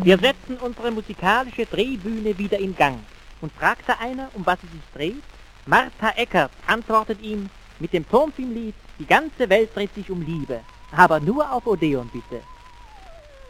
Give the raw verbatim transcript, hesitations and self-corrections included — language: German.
Wir setzen unsere musikalische Drehbühne wieder in Gang. Und fragt da einer, um was es sich dreht? Martha Eckert antwortet ihm mit dem Tonfilmlied Die ganze Welt dreht sich um Liebe, aber nur auf Odeon bitte.